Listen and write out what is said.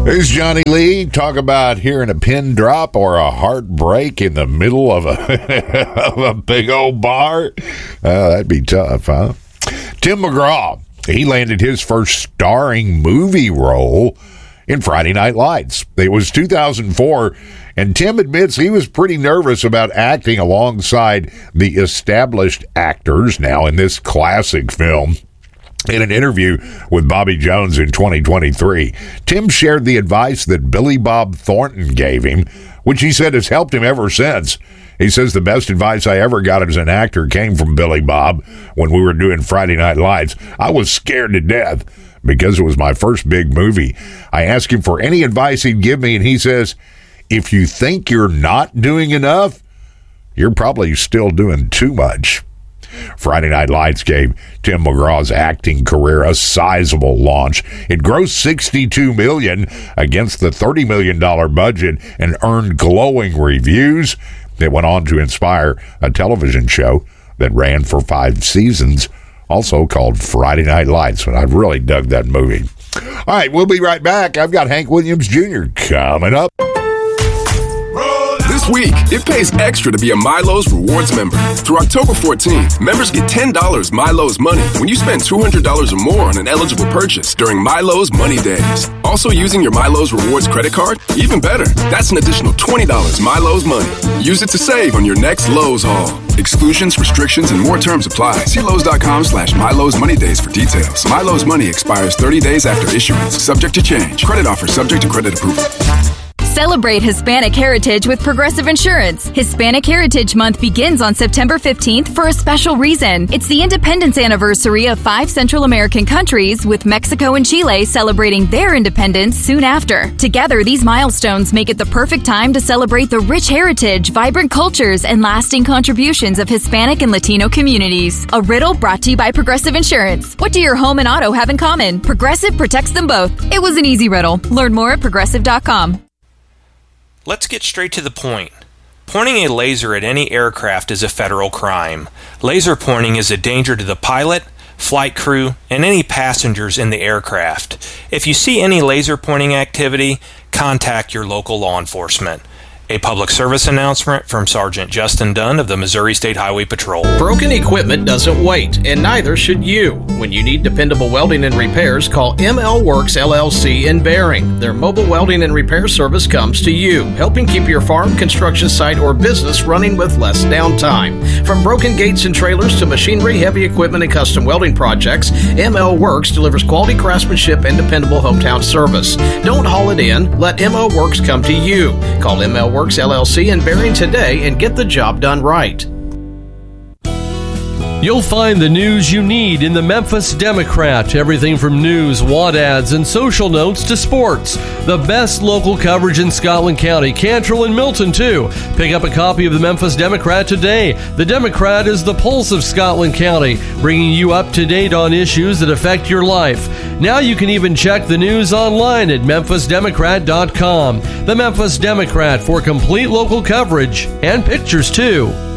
There's Johnny Lee. Talk about hearing a pin drop or a heartbreak in the middle of a big old bar. That'd be tough, huh? Tim McGraw. He landed his first starring movie role in Friday Night Lights. It was 2004, and Tim admits he was pretty nervous about acting alongside the established actors now in this classic film. In an interview with Bobby Jones in 2023, Tim shared the advice that Billy Bob Thornton gave him, which he said has helped him ever since. He says, the best advice I ever got as an actor came from Billy Bob when we were doing Friday Night Lights. I was scared to death because it was my first big movie. I asked him for any advice he'd give me, and he says, if you think you're not doing enough, you're probably still doing too much. Friday Night Lights gave Tim McGraw's acting career a sizable launch. It grossed $62 million against the $30 million budget and earned glowing reviews. It went on to inspire a television show that ran for 5 seasons, also called Friday Night Lights, and I really dug that movie. All right, we'll be right back. I've got Hank Williams Jr. coming up. This week, it pays extra to be a Milo's Rewards member. Through October 14th, members get $10 Milo's Money when you spend $200 or more on an eligible purchase during Milo's Money Days. Also using your Milo's Rewards credit card? Even better, that's an additional $20 Milo's Money. Use it to save on your next Lowe's haul. Exclusions, restrictions, and more terms apply. See Lowe's.com/Milo's Money Days for details. Milo's Money expires 30 days after issuance. Subject to change. Credit offer subject to credit approval. Celebrate Hispanic Heritage with Progressive Insurance. Hispanic Heritage Month begins on September 15th for a special reason. It's the independence anniversary of 5 Central American countries, with Mexico and Chile celebrating their independence soon after. Together, these milestones make it the perfect time to celebrate the rich heritage, vibrant cultures, and lasting contributions of Hispanic and Latino communities. A riddle brought to you by Progressive Insurance. What do your home and auto have in common? Progressive protects them both. It was an easy riddle. Learn more at Progressive.com. Let's get straight to the point. Pointing a laser at any aircraft is a federal crime. Laser pointing is a danger to the pilot, flight crew, and any passengers in the aircraft. If you see any laser pointing activity, contact your local law enforcement. A public service announcement from Sergeant Justin Dunn of the Missouri State Highway Patrol. Broken equipment doesn't wait, and neither should you. When you need dependable welding and repairs, call ML Works LLC in Bering. Their mobile welding and repair service comes to you, helping keep your farm, construction site, or business running with less downtime. From broken gates and trailers to machinery, heavy equipment, and custom welding projects, ML Works delivers quality craftsmanship and dependable hometown service. Don't haul it in. Let ML Works come to you. Call ML Works LLC in Bering today and get the job done right. You'll find the news you need in the Memphis Democrat. Everything from news, want ads, and social notes to sports. The best local coverage in Scotland County, Cantrell, and Milton, too. Pick up a copy of the Memphis Democrat today. The Democrat is the pulse of Scotland County, bringing you up to date on issues that affect your life. Now you can even check the news online at memphisdemocrat.com. The Memphis Democrat, for complete local coverage and pictures, too.